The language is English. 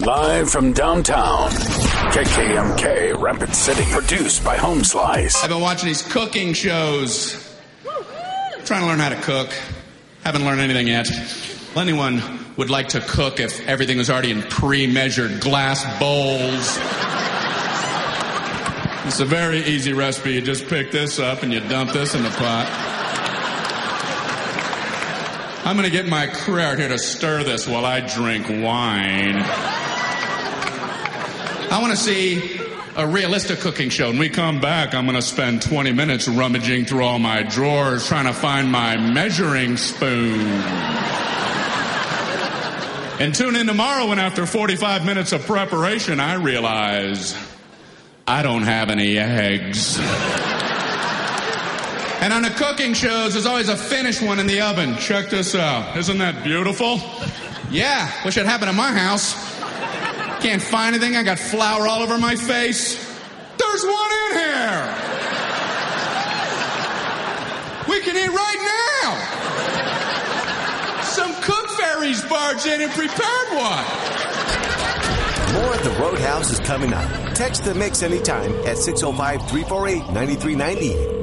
Live from downtown, KKMK, Rapid City. Produced by Home Slice. I've been watching these cooking shows. Trying to learn how to cook. Haven't learned anything yet. Well, anyone would like to cook if everything was already in pre-measured glass bowls. It's a very easy recipe. You just pick this up and you dump this in the pot. I'm going to get my crew out here to stir this while I drink wine. I want to see a realistic cooking show. When we come back, I'm going to spend 20 minutes rummaging through all my drawers trying to find my measuring spoon. And tune in tomorrow when after 45 minutes of preparation, I realize I don't have any eggs. And on the cooking shows, there's always a finished one in the oven. Check this out. Isn't that beautiful? Yeah, wish it happened at my house. Can't find anything. I got flour all over my face. There's one in here. We can eat right now. Some cook fairies barged in and prepared one. More of The Roadhouse is coming up. Text The Mix anytime at 605-348-9390.